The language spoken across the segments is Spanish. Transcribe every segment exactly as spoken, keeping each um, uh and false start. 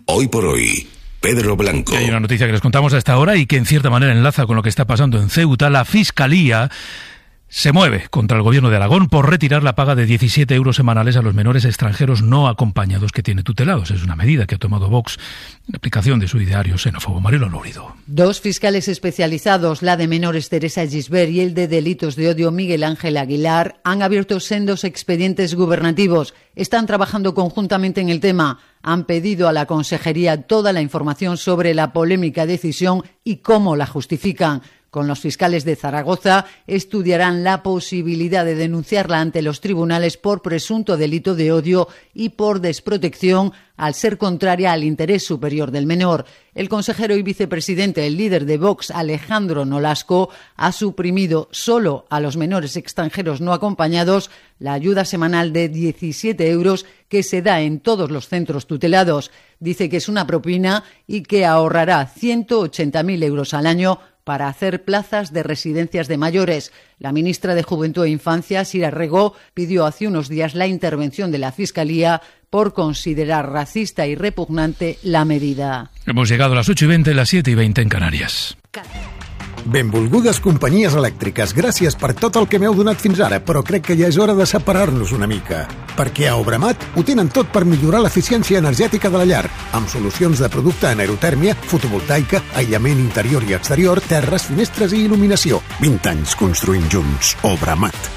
Hoy por hoy, Pedro Blanco. Hay una noticia que les contamos a esta hora y que en cierta manera enlaza con lo que está pasando en Ceuta. La Fiscalía se mueve contra el gobierno de Aragón por retirar la paga de diecisiete euros semanales a los menores extranjeros no acompañados que tiene tutelados. Es una medida que ha tomado Vox en aplicación de su ideario xenófobo. Marielo Lórido. Dos fiscales especializados, la de menores Teresa Gisbert y el de delitos de odio Miguel Ángel Aguilar, han abierto sendos expedientes gubernativos. Están trabajando conjuntamente en el tema. Han pedido a la Consejería toda la información sobre la polémica decisión y cómo la justifican. Con los fiscales de Zaragoza estudiarán la posibilidad de denunciarla ante los tribunales por presunto delito de odio y por desprotección al ser contraria al interés superior del menor. El consejero y vicepresidente, el líder de Vox, Alejandro Nolasco, ha suprimido solo a los menores extranjeros no acompañados la ayuda semanal de diecisiete euros que se da en todos los centros tutelados. Dice que es una propina y que ahorrará ciento ochenta mil euros al año para hacer plazas de residencias de mayores. La ministra de Juventud e Infancia, Sira Rego, pidió hace unos días la intervención de la Fiscalía por considerar racista y repugnante la medida. Hemos llegado a las ocho y veinte, las siete y veinte en Canarias. Benvolgudes companyies elèctriques, gràcies per tot el que m'heu donat fins ara, però crec que ja és hora de separar-nos una mica. Perquè a Obramat ho tenen tot per millorar l'eficiència energètica de la llar, amb solucions de producte en aerotèrmia, fotovoltaica, aïllament interior i exterior, terres, finestres i il·luminació. vint anys construint junts. Obramat.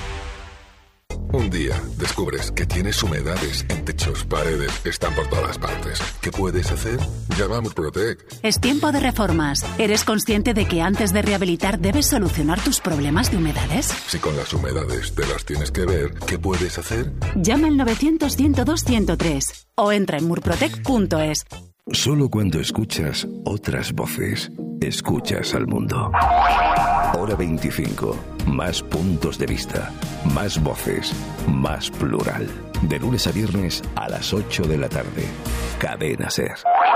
Un día descubres que tienes humedades en techos, paredes, están por todas partes. ¿Qué puedes hacer? Llama a Murprotec. Es tiempo de reformas. ¿Eres consciente de que antes de rehabilitar debes solucionar tus problemas de humedades? Si con las humedades te las tienes que ver, ¿qué puedes hacer? Llama al novecientos, ciento dos, ciento tres o entra en murprotec punto es. Solo cuando escuchas otras voces, escuchas al mundo. Hora veinticinco. Más puntos de vista, más voces, más plural. De lunes a viernes a las ocho de la tarde. Cadena SER.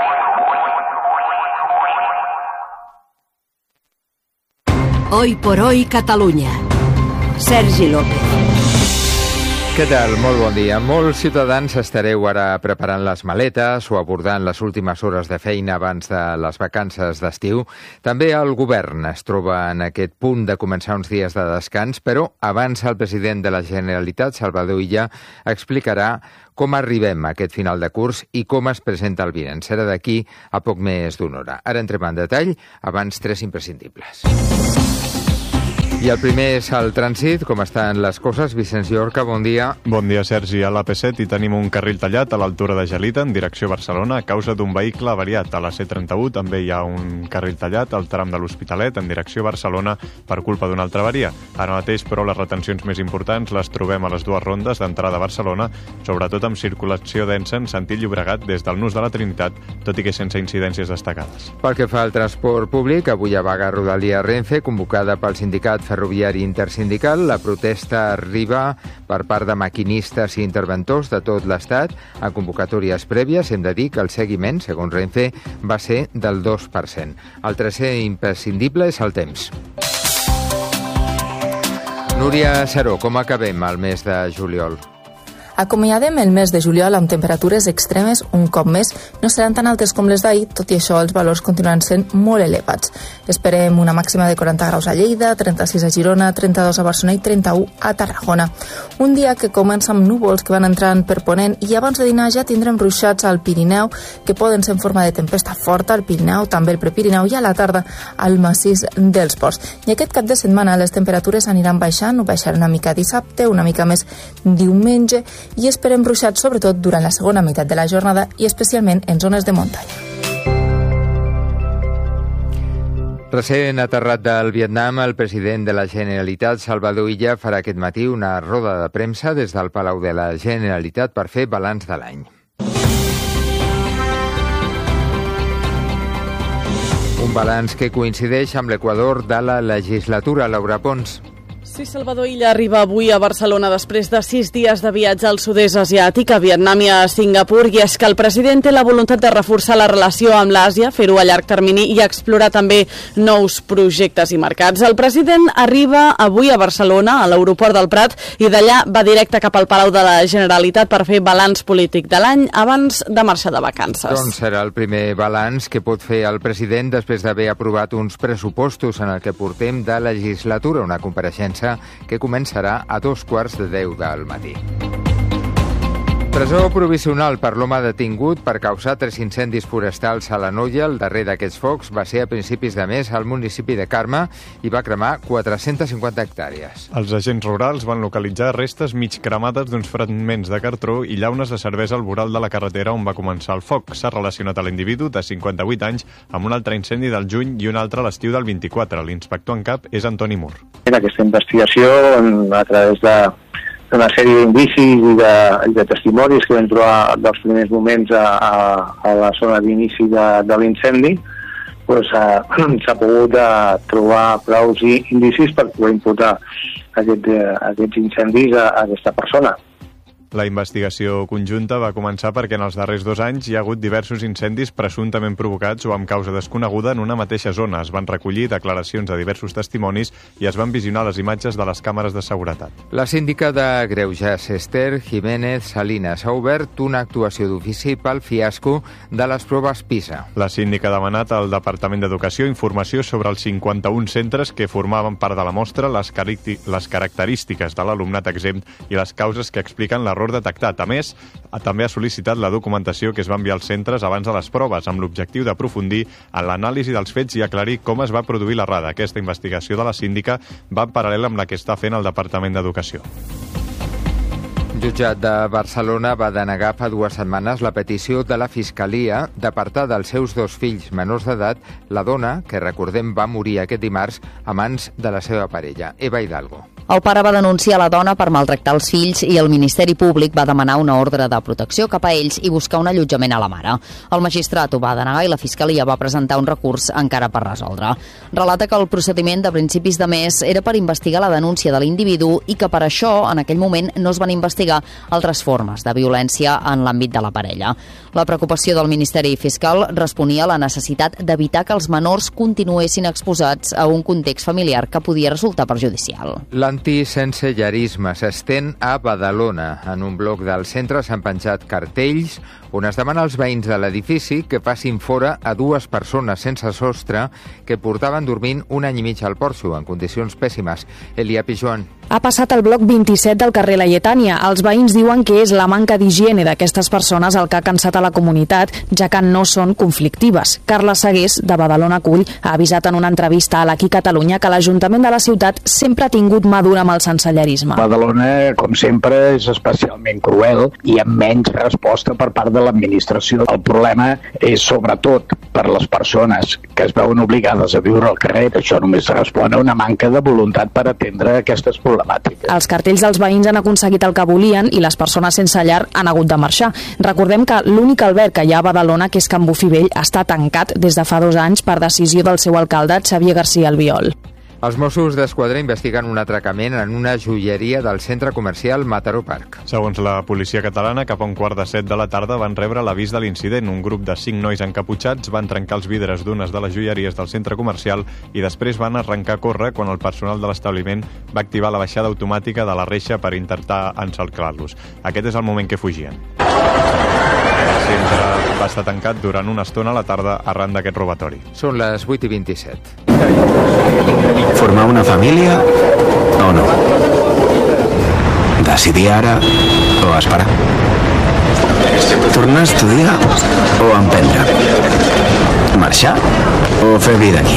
Hoy por hoy Catalunya. Sergi López. Què tal? Molt bon dia. Molts ciutadans estareu ara preparant les maletes o abordant les últimes hores de feina abans de les vacances d'estiu. També el govern es troba en aquest punt de començar uns dies de descans, però abans el president de la Generalitat, Salvador Illa, explicarà com arribem a aquest final de curs i com es presenta el vinent. Serà d'aquí a poc més d'una hora. Ara entrem en detall, abans tres imprescindibles. I el primer és el trànsit. Com estan les coses? Vicenç Llorca, bon dia. Bon dia, Sergi. A l'A P set hi tenim un carril tallat a l'altura de Gelida, en direcció a Barcelona, a causa d'un vehicle avariat. A la C trenta-u també hi ha un carril tallat al tram de l'Hospitalet, en direcció a Barcelona, per culpa d'una altra avaria. Ara mateix, però, les retencions més importants les trobem a les dues rondes d'entrada a Barcelona, sobretot amb circulació densa en sentit Llobregat des del Nus de la Trinitat, tot i que sense incidències destacades. Pel que fa al transport públic, avui a vaga Rodalia Renfe, convocada pel sindicat ferroviari intersindical. La protesta arriba per part de maquinistes i interventors de tot l'Estat. A convocatòries prèvies hem de dir que el seguiment, segons Renfe, va ser del dos per cent. El tercer imprescindible és el temps. Núria Seró, com acabem el mes de juliol? Acomiadem el mes de juliol amb temperatures extremes un cop més. No seran tan altes com les d'ahir, tot i això els valors continuaran sent molt elevats. Esperem una màxima de quaranta graus a Lleida, trenta-sis a Girona, trenta-dos a Barcelona i trenta-u a Tarragona. Un dia que comença amb núvols que van entrant per ponent i abans de dinar ja tindrem ruixats al Pirineu que poden ser en forma de tempesta forta al Pirineu, també al Prepirineu i a la tarda al massís dels Ports. I aquest cap de setmana les temperatures aniran baixant, ho baixaran una mica dissabte, una mica més diumenge i esperem ruixats sobretot durant la segona meitat de la jornada i especialment en zones de muntanya. Recent aterrat del Vietnam, el president de la Generalitat, Salvador Illa, farà aquest matí una roda de premsa des del Palau de la Generalitat per fer balanç de l'any. Un balanç que coincideix amb l'equador de la legislatura. Laura Pons. Sí, Salvador Illa arriba avui a Barcelona després de sis dies de viatge al sud-est asiàtic, a Vietnam i a Singapur, i és que el president té la voluntat de reforçar la relació amb l'Àsia, fer-ho a llarg termini i explorar també nous projectes i mercats. El president arriba avui a Barcelona, a l'aeroport del Prat, i d'allà va directe cap al Palau de la Generalitat per fer balanç polític de l'any abans de marxar de vacances. Doncs serà el primer balanç que pot fer el president després d'haver aprovat uns pressupostos en el que portem de legislatura, una compareixença que començarà a dos quarts de deu del matí. Presó provisional per l'home detingut per causar tres incendis forestals a l'Anoia. El darrer d'aquests focs va ser a principis de mes al municipi de Carme i va cremar quatre-centes cinquanta hectàrees. Els agents rurals van localitzar restes mig cremades d'uns fragments de cartró i llaunes de cervesa al voral de la carretera on va començar el foc. S'ha relacionat a l'individu de cinquanta-vuit anys amb un altre incendi del juny i un altre a l'estiu del vint-i-quatre. L'inspector en cap és Antoni Mur. En aquesta investigació, a través de una sèrie d'indicis i de, de testimonis que vam trobar dels primers moments a, a, a la zona d'inici de, de l'incendi, doncs, s'ha pogut a, trobar prou indicis per poder imputar aquest, aquests incendis a, a aquesta persona. La investigació conjunta va començar perquè en els darrers dos anys hi ha hagut diversos incendis presumptament provocats o amb causa desconeguda en una mateixa zona. Es van recollir declaracions de diversos testimonis i es van visionar les imatges de les càmeres de seguretat. La síndica de Greuges, Esther Jiménez Salinas, ha obert una actuació d'ofici pel fiasco de les proves PISA. La síndica ha demanat al Departament d'Educació informació sobre els cinquanta-un centres que formaven part de la mostra, les, les característiques de l'alumnat exempt i les causes que expliquen l'error detectat. A més, també ha sol·licitat la documentació que es va enviar als centres abans de les proves, amb l'objectiu d'aprofundir en l'anàlisi dels fets i aclarir com es va produir l'errada. Aquesta investigació de la síndica va en paral·lel amb la que està fent el Departament d'Educació. El jutjat de Barcelona va denegar fa dues setmanes la petició de la Fiscalia d'apartar dels seus dos fills menors d'edat la dona que, recordem, va morir aquest dimarts a mans de la seva parella, Eva Hidalgo. El pare va denunciar la dona per maltractar els fills i el Ministeri Públic va demanar una ordre de protecció cap a ells i buscar un allotjament a la mare. El magistrat ho va denegar i la Fiscalia va presentar un recurs encara per resoldre. Relata que el procediment de principis de mes era per investigar la denúncia de l'individu i que per això, en aquell moment, no es van investigar altres formes de violència en l'àmbit de la parella. La preocupació del Ministeri Fiscal responia a la necessitat d'evitar que els menors continuessin exposats a un context familiar que podia resultar perjudicial. L'antisensellarisme s'estén a Badalona. En un bloc del centre s'han penjat cartells on es demana als veïns de l'edifici que passin fora a dues persones sense sostre que portaven dormint un any i mig al porxo en condicions pèssimes. Elia Pijuan. Ha passat al bloc vint-i-set del carrer Laietània. Els veïns diuen que és la manca d'higiene d'aquestes persones el que ha cansat a la comunitat, ja que no són conflictives. Carla Segués, de Badalona Cull, ha avisat en una entrevista a l'Aquí Catalunya que l'Ajuntament de la ciutat sempre ha tingut mà dura amb el sensellarisme. Badalona, com sempre, és especialment cruel i amb menys resposta per part de l'administració. El problema és sobretot per les persones que es veuen obligades a viure al carrer. Això només respon a una manca de voluntat per atendre aquestes problemàtiques. Els cartells dels veïns han aconseguit el que volien i les persones sense llar han hagut de marxar. Recordem que l'únic alberg que hi ha a Badalona, que és Can Bufí Vell, està tancat des de fa dos anys per decisió del seu alcalde, Xavier García Albiol. Els Mossos d'Esquadra investiguen un atracament en una joieria del centre comercial Mataró Park. Segons la policia catalana, cap a un quart de set de la tarda van rebre l'avís de l'incident. Un grup de cinc nois encaputxats van trencar els vidres d'unes de les joieries del centre comercial i després van arrencar a córrer quan el personal de l'establiment va activar la baixada automàtica de la reixa per intentar encerclar-los. Aquest és el moment que fugien. El centre va estar tancat durant una estona a la tarda arran d'aquest robatori. Són les vuit i vint-i-set. Formar una família o no? Decidir ara o esperar? Tornar a estudiar o emprendre? Marxar o fer vida aquí?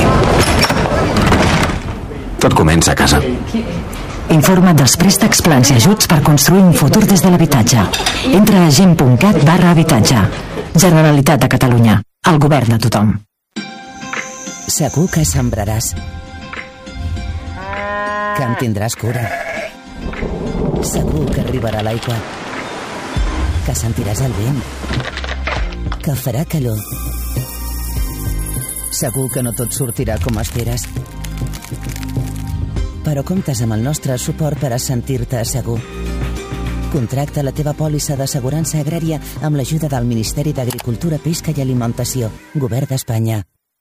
Tot comença a casa. Informa't dels préstecs, plans i ajuts per construir un futur des de l'habitatge. Entra a gent punt cat barra habitatge. Generalitat de Catalunya. El govern de tothom. Segur que sembraràs. Que en tindràs cura. Segur que arribarà l'aigua. Que sentiràs el vent. Que farà calor. Segur que no tot sortirà com esperes. però comptes amb el nostre suport per a sentir-te segur. Contracta la teva pòlissa d'assegurança agrària amb l'ajuda del Ministeri d'Agricultura, Pesca i Alimentació, Govern d'Espanya.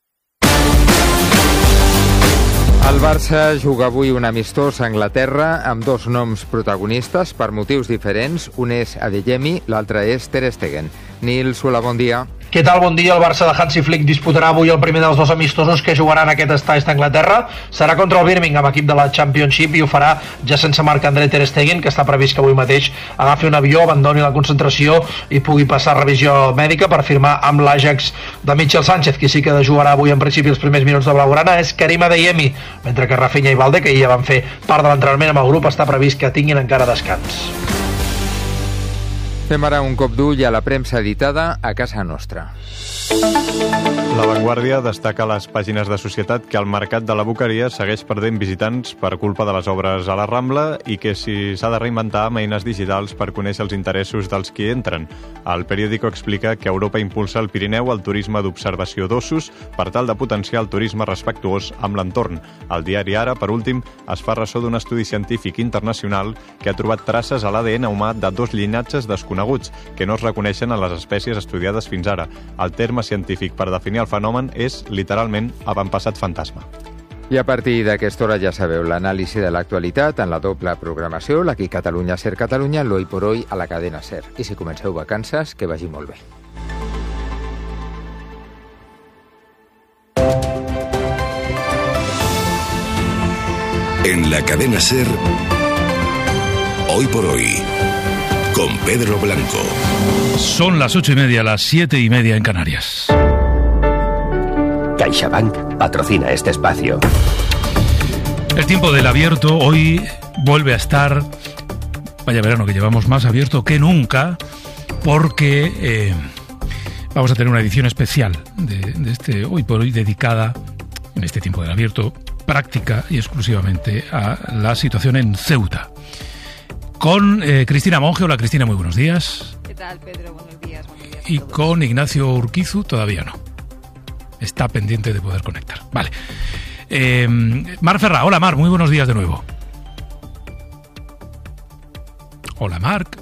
El Barça juga avui un amistós a Anglaterra amb dos noms protagonistes per motius diferents. Un és Adeyemi, l'altre és Ter Stegen. Nils, hola, bon dia. Què tal? Bon dia. El Barça de Hansi Flick disputarà avui el primer dels dos amistosos que jugaran aquest estadi d'Anglaterra. Serà contra el Birmingham, equip de la Championship, i ho farà ja sense Marc-André Ter Stegen, que està previst que avui mateix agafi un avió, abandoni la concentració i pugui passar revisió mèdica per firmar amb l'Ajax de Michel Sánchez. Qui sí que jugarà avui en principi els primers minuts de Blaugrana és Karim Adeyemi, mentre que Rafinha i Balde, que ja van fer part de l'entrenament amb el grup, està previst que tinguin encara descans. Fem ara un cop d'ull a la premsa editada a casa nostra. La Vanguardia destaca a les pàgines de Societat que el mercat de la Boqueria segueix perdent visitants per culpa de les obres a la Rambla i que si s'ha de reinventar amb eines digitals per conèixer els interessos dels qui entren. El periòdico explica que Europa impulsa al Pirineu el turisme d'observació d'ossos per tal de potenciar el turisme respectuós amb l'entorn. El diari Ara, per últim, es fa ressò d'un estudi científic internacional que ha trobat traces a l'A D N humà de dos llinatges desconeguts que no es reconeixen en les espècies estudiades fins ara. El terme científic per definir el fenomen és, literalment, avantpassat fantasma. I a partir d'aquesta hora ja sabeu l'anàlisi de l'actualitat en la doble programació, l'Aquí Catalunya Ser Catalunya, l'Hoy por Hoy a la cadena Ser. I si comenceu vacances, que vagi molt bé. En la cadena Ser, Hoy por Hoy, con Pedro Blanco. Son las ocho y media, las siete y media en Canarias. CaixaBank patrocina este espacio. El tiempo del abierto hoy vuelve a estar, vaya verano que llevamos, más abierto que nunca, porque eh, vamos a tener una edición especial de, de este Hoy por Hoy dedicada, en este tiempo del abierto, práctica y exclusivamente a la situación en Ceuta. Con eh, Cristina Monge. Hola, Cristina, muy buenos días. ¿Qué tal, Pedro? Buenos días. Buenos días y con Ignacio Urquizu todavía no. Está pendiente de poder conectar. Vale. Eh, Mar Ferrá. Hola, Mar, muy buenos días de nuevo. Hola, Marc.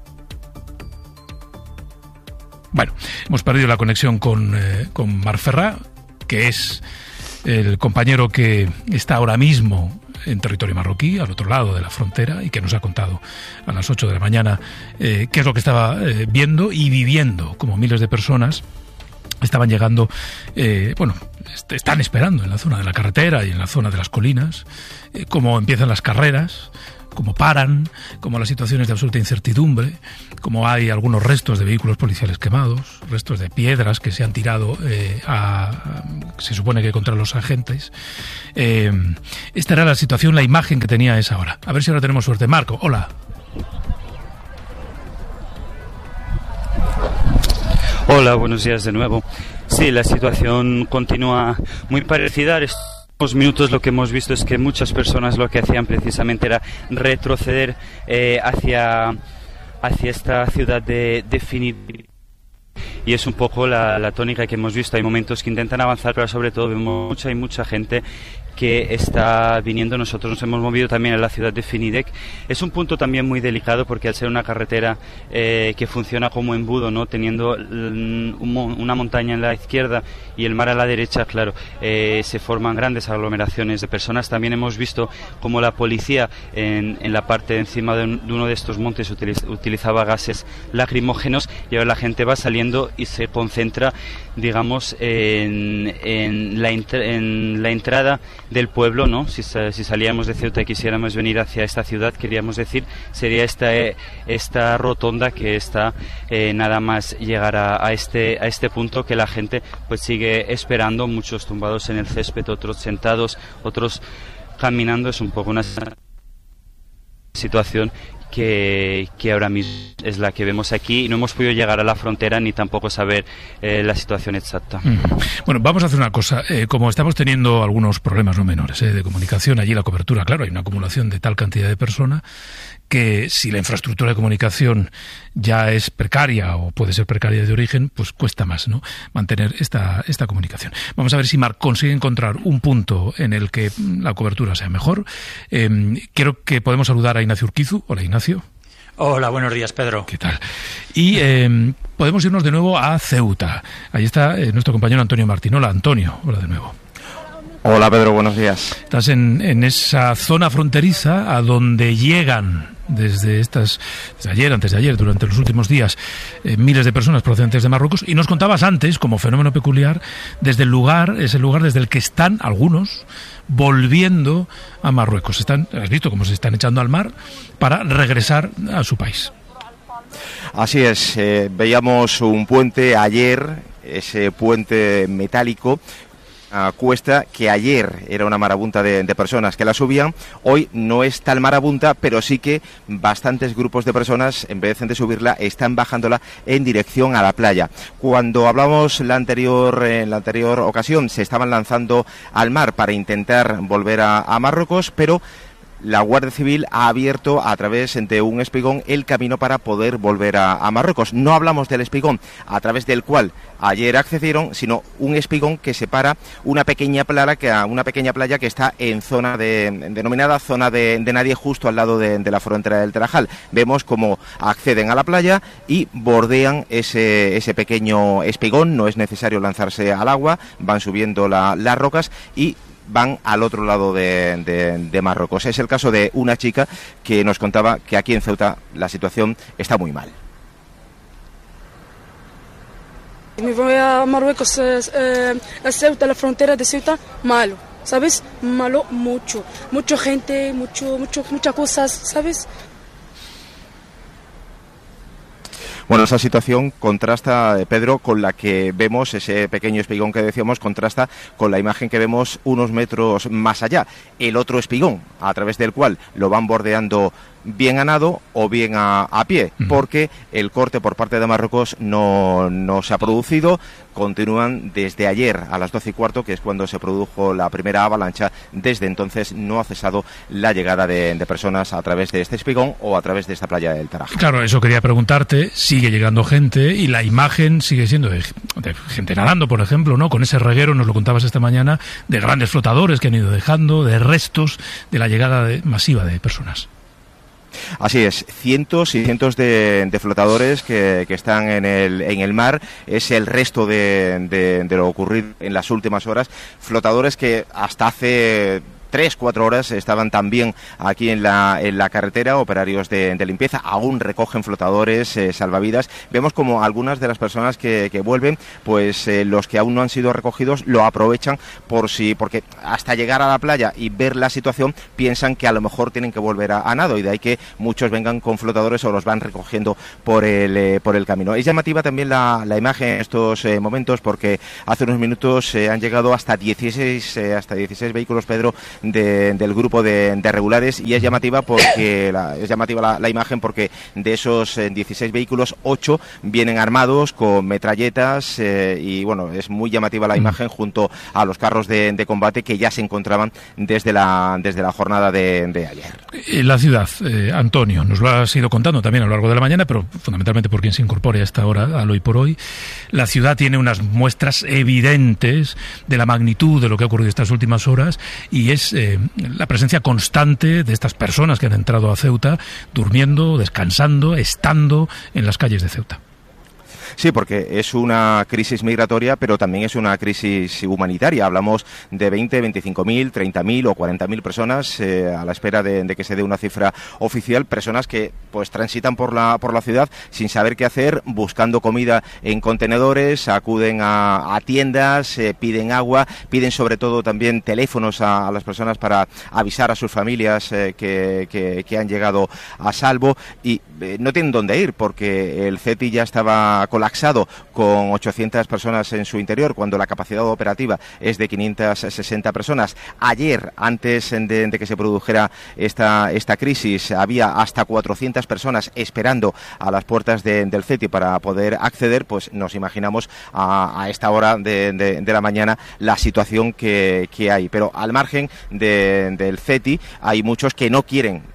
Bueno, hemos perdido la conexión con, eh, con Mar Ferrá, que es el compañero que está ahora mismo en territorio marroquí, al otro lado de la frontera, y que nos ha contado a las ocho de la mañana eh, qué es lo que estaba eh, viendo y viviendo, como miles de personas estaban llegando, eh, bueno, est- están esperando en la zona de la carretera y en la zona de las colinas, eh, cómo empiezan las carreras, cómo paran, cómo la situación es de absoluta incertidumbre, cómo hay algunos restos de vehículos policiales quemados, restos de piedras que se han tirado eh, a, a, se supone que contra los agentes. Eh, esta era la situación, la imagen que tenía a esa hora. A ver si ahora tenemos suerte. Marco, hola. Hola, buenos días de nuevo. Sí, la situación continúa muy parecida. Estos minutos lo que hemos visto es que muchas personas lo que hacían precisamente era retroceder eh, hacia, hacia esta ciudad de, de Finidec. Y es un poco la, la tónica que hemos visto. Hay momentos que intentan avanzar, pero sobre todo vemos mucha y mucha gente que está viniendo. Nosotros nos hemos movido también a la ciudad de Finidec. Es un punto también muy delicado porque al ser una carretera eh, que funciona como embudo, ¿no? Teniendo un, una montaña en la izquierda y el mar a la derecha, claro, eh, se forman grandes aglomeraciones de personas. También hemos visto cómo la policía en, en la parte de encima de, un, de uno de estos montes utiliz, utilizaba gases lacrimógenos, y ahora la gente va saliendo y se concentra, digamos, en, en, la, en la entrada del pueblo, ¿no? Si, si salíamos de Ceuta y quisiéramos venir hacia esta ciudad, queríamos decir, sería esta, esta rotonda que está eh, nada más llegar a, a, este, a este punto, que la gente pues sigue esperando, muchos tumbados en el césped, otros sentados, otros caminando. Es un poco una situación Que, que ahora mismo es la que vemos aquí, y no hemos podido llegar a la frontera ni tampoco saber eh, la situación exacta. Mm. Bueno, vamos a hacer una cosa. Eh, como estamos teniendo algunos problemas no menores eh, de comunicación, allí la cobertura, claro, hay una acumulación de tal cantidad de personas que si la infraestructura de comunicación ya es precaria o puede ser precaria de origen, pues cuesta más, ¿no?, mantener esta, esta comunicación. Vamos a ver si Marc consigue encontrar un punto en el que la cobertura sea mejor. Eh, quiero que podemos saludar a Ignacio Urquizu. Hola, Ignacio. Hola, buenos días, Pedro. ¿Qué tal? Y eh, podemos irnos de nuevo a Ceuta. Ahí está eh, nuestro compañero Antonio Martín. Hola, Antonio. Hola de nuevo. Hola, Pedro. Buenos días. Estás en, en esa zona fronteriza a donde llegan desde estas desde ayer, antes de ayer, durante los últimos días, eh, miles de personas procedentes de Marruecos. Y nos contabas antes, como fenómeno peculiar, desde el lugar, es el lugar desde el que están algunos volviendo a Marruecos. Están, has visto cómo se están echando al mar para regresar a su país. Así es, eh, veíamos un puente ayer, ese puente metálico, a cuesta, que ayer era una marabunta de, de personas que la subían. Hoy no es tal marabunta, pero sí que bastantes grupos de personas, en vez de subirla, están bajándola en dirección a la playa. Cuando hablamos la anterior, en la anterior ocasión, se estaban lanzando al mar para intentar volver a, a Marruecos, pero la Guardia Civil ha abierto a través de un espigón el camino para poder volver a, a Marruecos. No hablamos del espigón a través del cual ayer accedieron, sino un espigón que separa una pequeña playa que, una pequeña playa que está en zona de, denominada zona de, de nadie, justo al lado de, de la frontera del Tarajal. Vemos cómo acceden a la playa y bordean ese, ese pequeño espigón. No es necesario lanzarse al agua, van subiendo la, las rocas y van al otro lado de, de, de Marruecos. Es el caso de una chica que nos contaba que aquí en Ceuta la situación está muy mal. Me voy a Marruecos, eh, a Ceuta, la frontera de Ceuta, malo, ¿sabes? Malo mucho, mucha gente, mucho, mucho, muchas cosas, ¿sabes? Bueno, esa situación contrasta, Pedro, con la que vemos, ese pequeño espigón que decíamos, contrasta con la imagen que vemos unos metros más allá. El otro espigón, a través del cual lo van bordeando bien a nado o bien a, a pie, porque el corte por parte de Marruecos no, no se ha producido. Continúan desde ayer a las doce y cuarto, que es cuando se produjo la primera avalancha. Desde entonces no ha cesado la llegada de, de personas a través de este espigón o a través de esta playa del Tarajal. Claro, eso quería preguntarte. Sigue llegando gente y la imagen sigue siendo de, de gente nadando, por ejemplo, ¿no? Con ese reguero, nos lo contabas esta mañana, de grandes flotadores que han ido dejando, de restos de la llegada de, masiva de personas. Así es, cientos y cientos de, de flotadores que, que están en el, en el mar. Es el resto de, de, de lo ocurrido en las últimas horas. Flotadores que hasta hace tres, cuatro horas estaban también aquí en la, en la carretera, operarios de, de limpieza, aún recogen flotadores, eh, salvavidas. Vemos como algunas de las personas que, que vuelven, pues eh, los que aún no han sido recogidos lo aprovechan por si, porque hasta llegar a la playa y ver la situación piensan que a lo mejor tienen que volver a, a nado, y de ahí que muchos vengan con flotadores o los van recogiendo por el, eh, por el camino. Es llamativa también la, la imagen en estos eh, momentos, porque hace unos minutos eh, han llegado hasta dieciséis, eh, hasta dieciséis vehículos, Pedro, De, del grupo de, de regulares, y es llamativa porque la, es llamativa la, la imagen porque de esos eh, dieciséis vehículos, ocho vienen armados con metralletas eh, y bueno, es muy llamativa la imagen junto a los carros de, de combate que ya se encontraban desde la, desde la jornada de, de ayer. La ciudad, eh, Antonio, nos lo has ido contando también a lo largo de la mañana, pero fundamentalmente por quien se incorpore a esta hora, al hoy por hoy. La ciudad tiene unas muestras evidentes de la magnitud de lo que ha ocurrido estas últimas horas, y es eh, la presencia constante de estas personas que han entrado a Ceuta, durmiendo, descansando, estando en las calles de Ceuta. Sí, porque es una crisis migratoria, pero también es una crisis humanitaria. Hablamos de veinte, veinticinco mil, treinta mil o cuarenta mil personas eh, a la espera de, de que se dé una cifra oficial. Personas que pues transitan por la por la ciudad sin saber qué hacer, buscando comida en contenedores, acuden a, a tiendas, eh, piden agua, piden sobre todo también teléfonos a, a las personas para avisar a sus familias eh, que, que, que han llegado a salvo, y eh, no tienen dónde ir porque el CETI ya estaba colapsado con ochocientas personas en su interior, cuando la capacidad operativa es de quinientas sesenta personas. Ayer, antes de, de que se produjera esta, esta crisis, había hasta cuatrocientas personas esperando a las puertas de, del CETI para poder acceder. Pues nos imaginamos a, a esta hora de, de, de la mañana la situación que, que hay. Pero al margen de, del CETI hay muchos que no quieren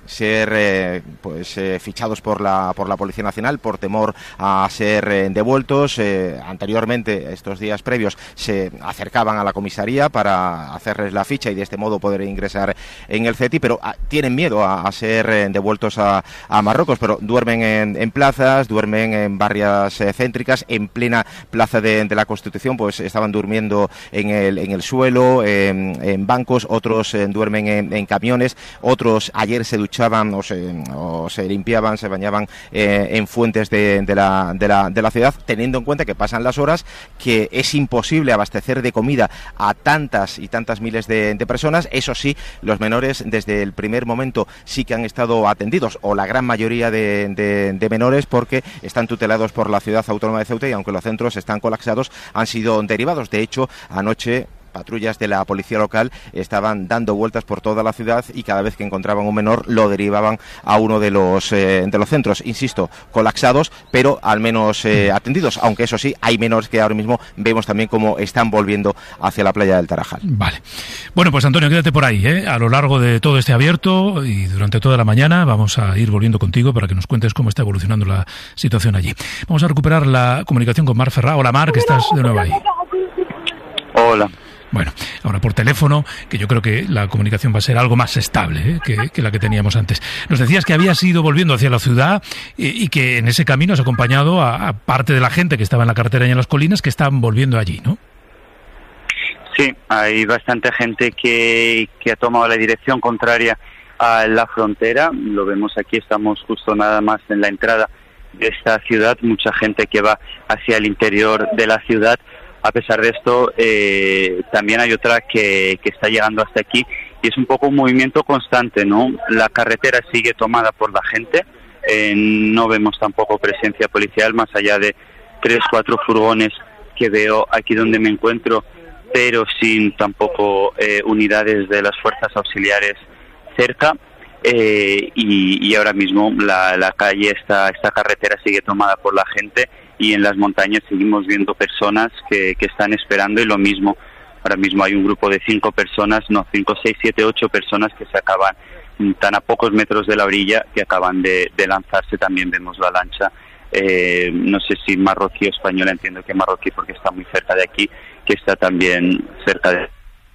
ser eh, pues eh, fichados por la por la Policía Nacional por temor a ser eh, devueltos. Eh, anteriormente, estos días previos, se acercaban a la comisaría para hacerles la ficha y de este modo poder ingresar en el CETI, pero a, tienen miedo a, a ser eh, devueltos a, a Marruecos, pero duermen en, en plazas, duermen en barrias eh, céntricas, en plena plaza de, de la Constitución, pues estaban durmiendo en el, en el suelo, en, en bancos, otros eh, duermen en, en camiones, otros ayer se duchaban o se, o se limpiaban, se bañaban eh, en fuentes de, de, la, de, la, de la ciudad, teniendo en cuenta que pasan las horas, que es imposible abastecer de comida a tantas y tantas miles de, de personas. Eso sí, los menores desde el primer momento sí que han estado atendidos, o la gran mayoría de, de, de menores, porque están tutelados por la Ciudad Autónoma de Ceuta y aunque los centros están colapsados, han sido derivados. De hecho, anoche patrullas de la policía local estaban dando vueltas por toda la ciudad y cada vez que encontraban un menor lo derivaban a uno de los eh, de los centros, insisto, colapsados, pero al menos eh, atendidos, aunque eso sí, hay menores que ahora mismo vemos también cómo están volviendo hacia la playa del Tarajal. Vale. Bueno, pues Antonio, quédate por ahí, ¿eh? A lo largo de todo este abierto y durante toda la mañana vamos a ir volviendo contigo para que nos cuentes cómo está evolucionando la situación allí. Vamos a recuperar la comunicación con Marc Ferrá. Hola, Marc, estás de nuevo ahí. Hola. Bueno, ahora por teléfono, que yo creo que la comunicación va a ser algo más estable, ¿eh? que, que la que teníamos antes. Nos decías que habías ido volviendo hacia la ciudad y, y que en ese camino has acompañado a, a parte de la gente que estaba en la carretera y en las colinas que están volviendo allí, ¿no? Sí, hay bastante gente que, que ha tomado la dirección contraria a la frontera. Lo vemos aquí, estamos justo nada más en la entrada de esta ciudad. Mucha gente que va hacia el interior de la ciudad. A pesar de esto, eh, también hay otra que, que está llegando hasta aquí y es un poco un movimiento constante, ¿no? La carretera sigue tomada por la gente, eh, no vemos tampoco presencia policial más allá de tres, cuatro furgones que veo aquí donde me encuentro, pero sin tampoco eh, unidades de las fuerzas auxiliares cerca. Eh, y, y ahora mismo la, la calle, esta, esta carretera sigue tomada por la gente y en las montañas seguimos viendo personas que, que están esperando y lo mismo, ahora mismo hay un grupo de cinco personas, no, cinco, seis, siete, ocho personas que se acaban tan a pocos metros de la orilla que acaban de, de lanzarse. También vemos la lancha, eh, no sé si marroquí o española, entiendo que marroquí porque está muy cerca de aquí, que está también cerca de...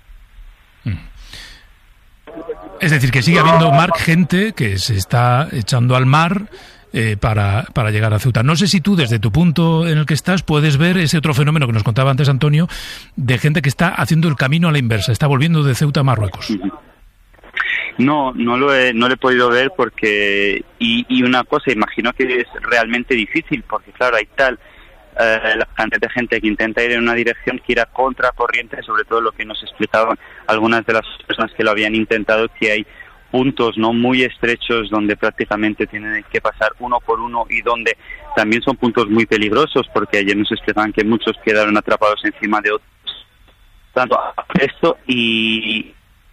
Es decir, que sigue habiendo, Marc, gente que se está echando al mar eh, para, para llegar a Ceuta. No sé si tú, desde tu punto en el que estás, puedes ver ese otro fenómeno que nos contaba antes Antonio, de gente que está haciendo el camino a la inversa, está volviendo de Ceuta a Marruecos. No, no lo he, no lo he podido ver porque... Y, y una cosa, imagino que es realmente difícil, porque claro, hay tal... Uh, la cantidad de gente que intenta ir en una dirección que irá contracorriente, sobre todo lo que nos explicaban algunas de las personas que lo habían intentado, que hay puntos no muy estrechos donde prácticamente tienen que pasar uno por uno y donde también son puntos muy peligrosos, porque ayer nos explicaban que muchos quedaron atrapados encima de otros. Tanto esto y...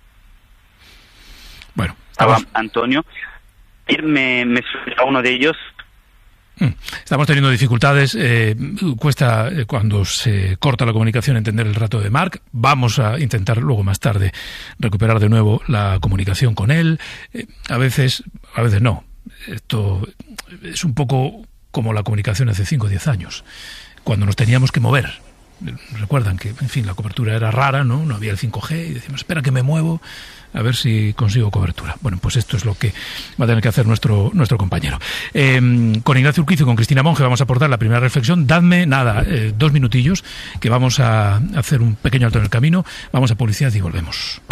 Bueno, estamos... Antonio, me, me explicaba uno de ellos. Estamos teniendo dificultades, eh, cuesta eh, cuando se corta la comunicación entender el rato de Marc. Vamos a intentar luego más tarde recuperar de nuevo la comunicación con él. Eh, a veces, a veces no. Esto es un poco como la comunicación hace cinco o diez años, cuando nos teníamos que mover. Recuerdan que, en fin, la cobertura era rara, ¿no? No había el cinco G y decimos, espera que me muevo a ver si consigo cobertura. Bueno, pues esto es lo que va a tener que hacer nuestro nuestro compañero. Eh, con Ignacio Urquizo y con Cristina Monge vamos a aportar la primera reflexión. Dadme, nada, eh, dos minutillos, que vamos a hacer un pequeño alto en el camino. Vamos a publicidad y volvemos.